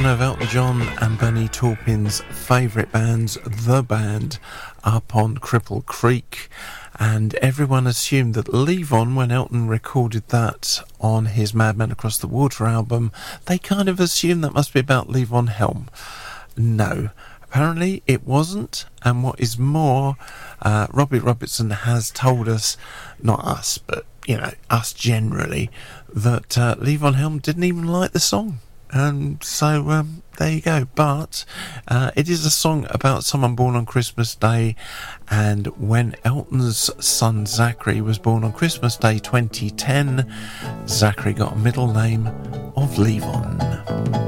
one of Elton John and Bernie Taupin's favourite bands, The Band, up on Cripple Creek, and everyone assumed that Levon, when Elton recorded that on his Madman Across the Water album, they kind of assumed that must be about Levon Helm. No, apparently it wasn't, and what is more, Robbie Robertson has told us, not us, but us generally, that Levon Helm didn't even like the song. And so there you go. But it is a song about someone born on Christmas Day, and when Elton's son Zachary was born on Christmas Day 2010, Zachary got a middle name of Levon.